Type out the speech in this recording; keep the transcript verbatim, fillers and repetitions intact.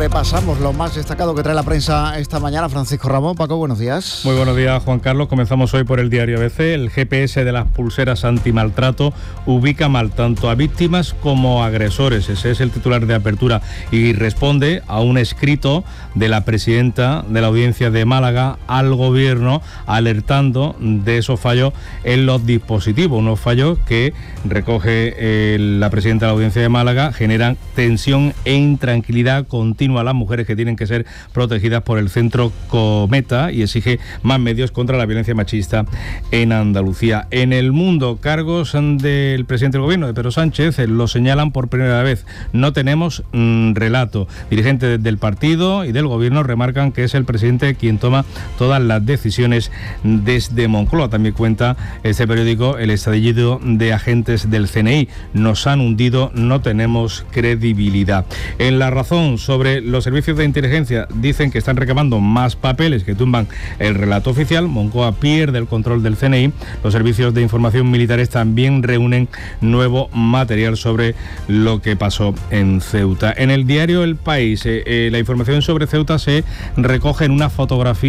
repasamos lo más destacado que trae la prensa esta mañana. Francisco Ramón. Paco, buenos días. Muy buenos días, Juan Carlos. Comenzamos hoy por el diario A B C. El G P S de las pulseras antimaltrato ubica mal tanto a víctimas como a agresores. Ese es el titular de apertura y responde a un escrito de la presidenta de la Audiencia de Málaga al Gobierno alertando de esos fallos en los dispositivos. Unos fallos que recoge eh, la presidenta de la Audiencia de Málaga generan tensión e intranquilidad continua a las mujeres que tienen que ser protegidas por el Centro Cometa y exige más medios contra la violencia machista en Andalucía. En El Mundo, cargos del presidente del Gobierno, de Pedro Sánchez, lo señalan por primera vez. No tenemos mmm, relato. Dirigentes del partido y del Gobierno remarcan que es el presidente quien toma todas las decisiones desde Moncloa. También cuenta este periódico el estadillido de agentes del C N I. Nos han hundido, no tenemos credibilidad. En La Razón, sobre los servicios de inteligencia, dicen que están recabando más papeles que tumban el relato oficial. Moncloa pierde el control del C N I. Los servicios de información militares también reúnen nuevo material sobre lo que pasó en Ceuta. En el diario El País, eh, eh, la información sobre Ceuta se recoge en una fotografía